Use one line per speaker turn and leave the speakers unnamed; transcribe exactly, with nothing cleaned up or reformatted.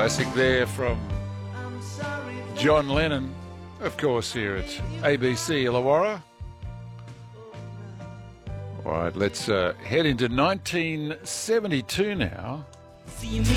Classic there from John Lennon, of course, here at A B C Illawarra. All right, let's uh, head into nineteen seventy-two now.